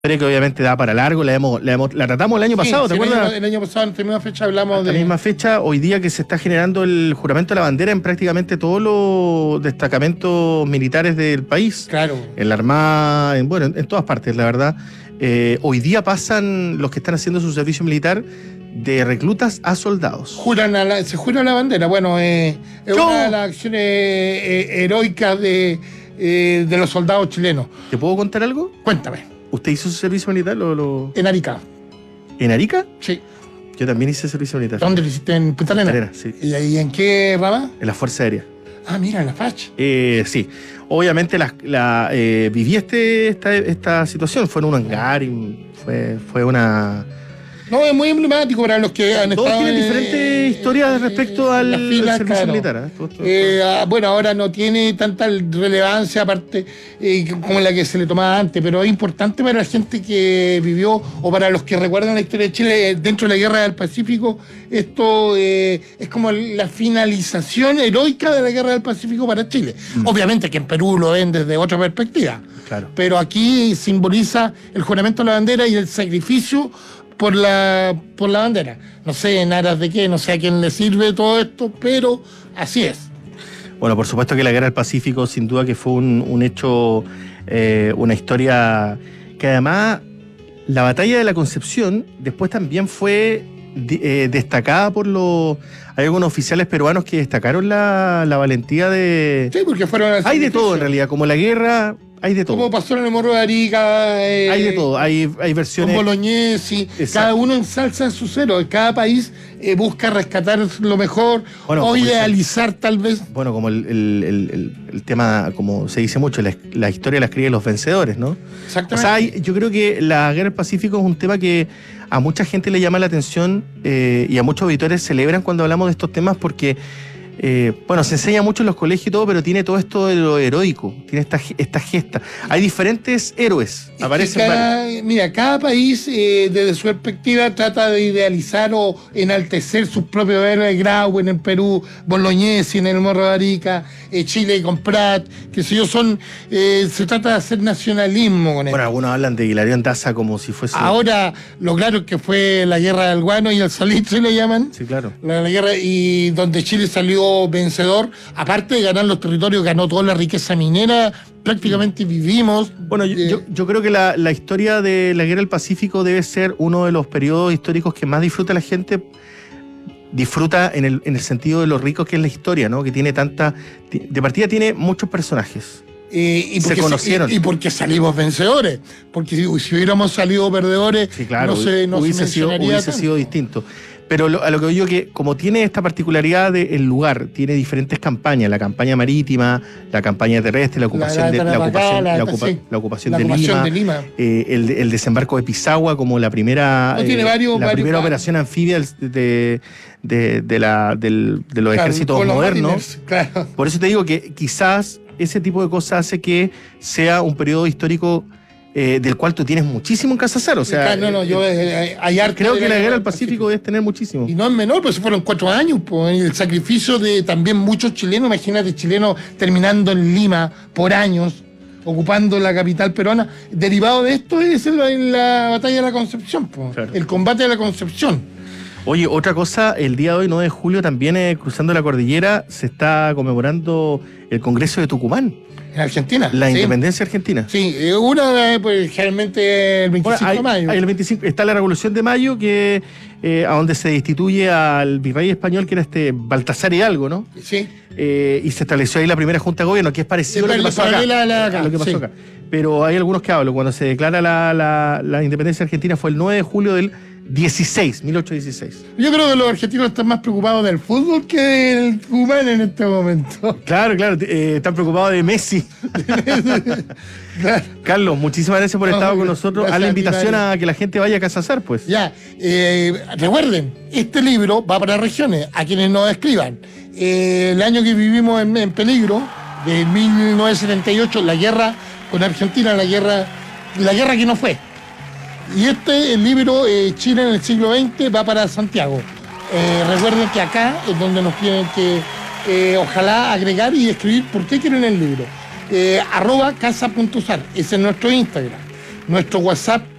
historia que obviamente da para largo, la tratamos el año pasado, ¿te acuerdas? El año pasado, en esta misma fecha, hablamos de... la misma fecha, hoy día que se está generando el juramento de la bandera en prácticamente todos los destacamentos militares del país. Claro. En la Armada, en todas partes, la verdad. Hoy día pasan los que están haciendo su servicio militar de reclutas a soldados. Se juran la bandera. Bueno, es una de las acciones heroicas de los soldados chilenos. ¿Te puedo contar algo? Cuéntame. ¿Usted hizo su servicio militar? En Arica. ¿En Arica? Sí. Yo también hice servicio militar. ¿Dónde lo hiciste? ¿En Punta Arenas? Sí. ¿Y en qué rama? En la Fuerza Aérea. Ah, mira, en la FACH. Sí. Obviamente viví esta situación. Fue en un hangar y fue una... No, es muy emblemático para los que han Todos estado... tienen diferentes historias respecto al servicio militar. Bueno, ahora no tiene tanta relevancia aparte como la que se le tomaba antes, pero es importante para la gente que vivió o para los que recuerdan la historia de Chile dentro de la Guerra del Pacífico. Esto es como la finalización heroica de la Guerra del Pacífico para Chile. Obviamente que en Perú lo ven desde otra perspectiva, claro. Pero aquí simboliza el juramento de la bandera y el sacrificio por la bandera. No sé en aras de qué, no sé a quién le sirve todo esto, pero así es. Bueno, por supuesto que la Guerra del Pacífico sin duda que fue un hecho, una historia que además la batalla de la Concepción después también fue destacada por hay algunos oficiales peruanos que destacaron la valentía de... Sí, porque fueron... Hay de todo en realidad, como la guerra... Hay de todo. Como pasó en el Morro de Arica. Hay de todo. Hay versiones. Con Bolognesi. Cada uno ensalza su cero. Cada país busca rescatar lo mejor o idealizar tal vez. Bueno, como el tema, como se dice mucho, la historia la escriben los vencedores, ¿no? Exactamente. O sea, yo creo que la Guerra del Pacífico es un tema que a mucha gente le llama la atención y a muchos auditores celebran cuando hablamos de estos temas porque... se enseña mucho en los colegios y todo, pero tiene todo esto de lo heroico, tiene esta gesta. Hay diferentes héroes, cada país desde su perspectiva trata de idealizar o enaltecer sus propios héroes. Grau en Perú, Bolognesi en el Morro de Arica, Chile con Prat, que si yo se trata de hacer nacionalismo con esto. Bueno, algunos hablan de Hilarión Daza como si fuese... Ahora, lo claro que fue la guerra del guano y el salitre le llaman. Sí, claro. La guerra, y donde Chile salió vencedor, aparte de ganar los territorios, ganó toda la riqueza minera, prácticamente vivimos. Bueno, yo creo que la historia de la Guerra del Pacífico debe ser uno de los periodos históricos que más disfruta la gente. Disfruta en el sentido de lo rico que es la historia, ¿no? Que tiene de partida tiene muchos personajes. Se conocieron. Y porque salimos vencedores. Porque si hubiéramos salido perdedores, sí, claro, no hubiese sido distinto. Pero a lo que digo que, como tiene esta particularidad del lugar, tiene diferentes campañas, la campaña marítima, la campaña terrestre, la ocupación de Lima. El desembarco de Pisagua como la primera operación anfibia de los ejércitos modernos. Claro. Por eso te digo que quizás ese tipo de cosas hace que sea un periodo histórico del cual tú tienes muchísimo en Casa Azar. O sea, creo que la Guerra del Pacífico debes tener muchísimo. Y no es menor, pues fueron 4 años. Pues, el sacrificio de también muchos chilenos, imagínate, chilenos terminando en Lima por años, ocupando la capital peruana. Derivado de esto es en la batalla de la Concepción, pues, claro. El combate de la Concepción. Oye, otra cosa, el día de hoy, 9 de julio, también cruzando la cordillera, se está conmemorando el Congreso de Tucumán. En Argentina. La independencia argentina. Sí, pues generalmente el 25 de mayo. El 25, está la Revolución de Mayo, que a donde se destituye al virrey español, que era Baltasar Hidalgo, ¿no? Sí. Y se estableció ahí la primera Junta de Gobierno, que es parecido a lo que pasó acá. Pero hay algunos que hablan. Cuando se declara la independencia argentina fue el 9 de julio del 1816. Yo creo que los argentinos están más preocupados del fútbol que del Tucumán en este momento. Claro, están preocupados de Messi. Claro. Carlos, muchísimas gracias por estar con nosotros. A la invitación a que la gente vaya a Casa Azar, pues. Ya, recuerden, este libro va para regiones, a quienes nos escriban. El año que vivimos en peligro, de 1978, la guerra con Argentina, la guerra que no fue. Y el libro Chile en el siglo XX va para Santiago. Recuerden que acá es donde nos tienen que ojalá agregar y escribir por qué quieren el libro. @casa.usar, ese es nuestro Instagram. nuestro WhatsApp